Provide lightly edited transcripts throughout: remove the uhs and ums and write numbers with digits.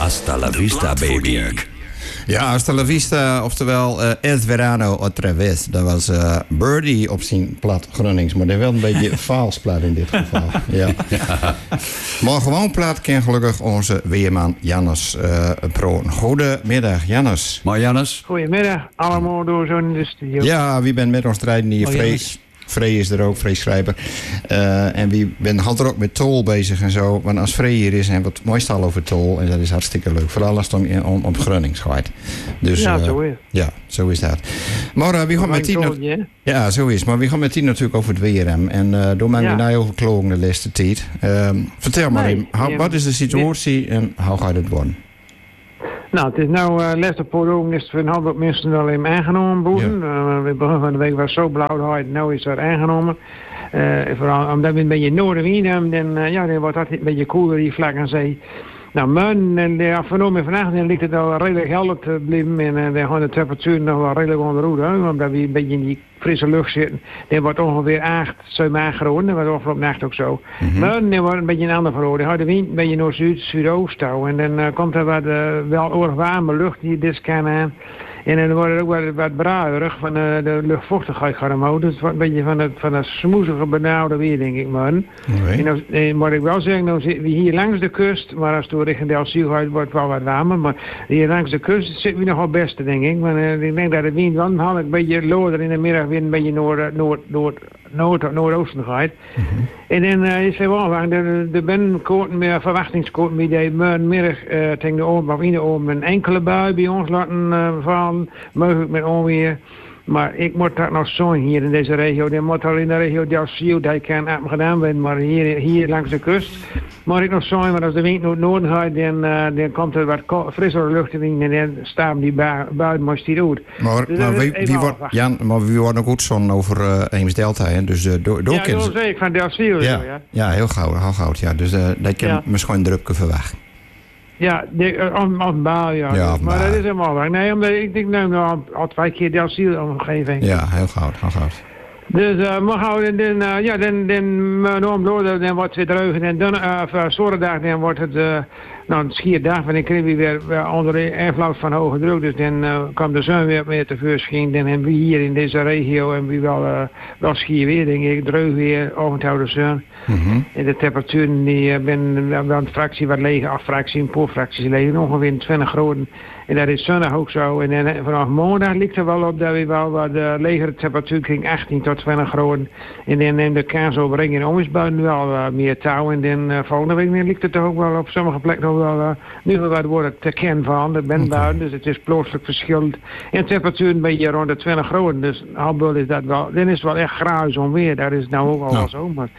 Hasta la vista, baby. Ja, hasta la vista, oftewel El Verano otra vez. Dat was Birdie op zijn plat Gronings, maar dat wel een beetje vals plat in dit geval. Ja. Maar gewoon plat ken gelukkig onze weerman Jannes Proon. Goedemiddag, Jannes. Maar Jannes? Goedemiddag, allemaal door zo'n in de studio. Ja, wie bent met ons strijden hier? Free is er ook, Free schrijver. En wie bent er ook met tol bezig en zo. Want als Free hier is, hebben we het meestal over tol. En dat is hartstikke leuk. Vooral als het om op Gronings gaat. Dus, ja, zo is. Ja, zo is dat. Maar wie gaan met die... Ja, zo is. Maar we gaan met die natuurlijk over het WRM. En door mij naar overklogen de laatste tijd. Vertel maar even, wat is de situatie en hoe gaat het worden? Nou, het is nou laatste podium is voor een half mensen wel even aangenomen boeren. Het begin van de week was zo blauw, nu is het aangenomen. Vooral omdat we een beetje noorden hebben, dan wordt dat een beetje koeler die vlak aan zee. Nou, morgen en de afgenomen en vannacht ligt het al redelijk helder te blijven en dan gaan de temperaturen nog wel redelijk onder de hoed, omdat we een beetje in die frisse lucht zitten. Dan wordt ongeveer 8, 7 graden, dat was afgelopen nacht ook zo. Morgen dan wordt een beetje een ander verhoor. Dan gaat de wind een beetje naar zuidoost en dan komt er wat wel erg warme lucht die dit kan aan. En dan wordt het ook wat braaiig van de luchtvochtigheid gaat omhoog. Dus het wordt een beetje van het smoezige benauwde weer, denk ik, man. En dan moet ik wel zeggen, dan zitten we hier langs de kust, maar als het richting Delfzijl gaat, wordt het wel wat warmer. Maar hier langs de kust zitten we nog wel het beste, denk ik. Maar ik denk dat de wind dan een beetje loder in de middag weer een beetje noordoosten gaat. En dan is er wel de binnenkoorten meer verwachtingskoorten die de morgenmiddag tegen de oven of in de oven een enkele bui bij ons laten vallen, mogelijk met onweer. Maar ik moet dat nog zo hier in deze regio. Die moet al in de regio Delfzijl, dat kan aan gedaan worden, maar hier langs de kust moet ik nog zo, maar als de wind naar het noorden gaat, dan komt er wat frissere lucht in en dan staan die buiten moest die uit. Maar wie wordt nog goed zo'n over Eems Delta, hè? Dus ja, dat zeg ik van Delfzijl. Ja, heel goud, ja. Dus dat kan misschien drupke verwachten. Ja, een baal, ja. Maar dat is helemaal waar. Nee, omdat ik denk nou al 2 keer Delfzijl omgeving. Ja, heel goud. Dus maar gauw, dan dan wordt het weer droog en dan zondag dan wordt het een schierdag, want dan krijgen we weer onder de invloed van hoge druk, dus dan komt de zon weer meer tevoorschijn. Dan hebben we hier in deze regio en we wel schier weer, denk ik, droog weer, avondhouden zon. En de temperaturen die ben wel een fractie wat leeg, een paar fracties leeg, ongeveer 20 graden. En dat is zondag ook zo. En dan vanaf maandag ligt er wel op dat we wel wat legere temperatuur kring 18 tot 20 graden. En dan neemt de kans overbrengen en onweersbuien wel meer touw. En dan volgende week ligt het toch ook wel op sommige plekken nog wel nu wat worden te kennen van de benbuien. Dus het is plaatselijk verschillend. En temperatuur een beetje rond de 20 graden. Dus halbul is dat wel. Dan is het wel echt graus onweer. Dat is nou ook al wel zo. Maar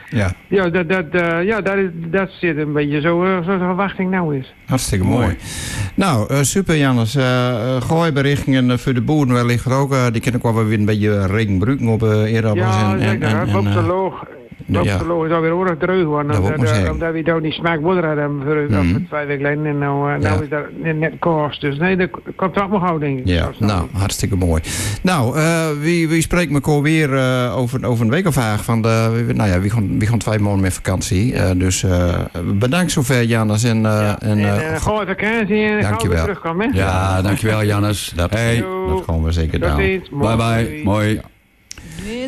dat zit een beetje zo zoals de verwachting nou is. Hartstikke mooi. Nou, super Jannes. Gooi berichtingen voor de boeren wellicht ook. Die kunnen ook wel weer een beetje regen gebruiken op eerder. Ja, zeker. Op de loog. Dat is alweer erg droog geworden. Omdat we daar die smaak modder hadden voor 2 weken geleden. En nou is dat net kost. Dus nee, dat komt ook nog gauw, denk ik. Ja, nou, hartstikke mooi. Nou, wie spreekt elkaar weer over een week of 8 van wie gaan 2 maanden met vakantie. Dus bedankt zover, Jannes. En goede vakantie en gauw weer terugkomen. Ja, dankjewel, Jannes. Dat gaan we zeker doen. Bye bye. Mooi.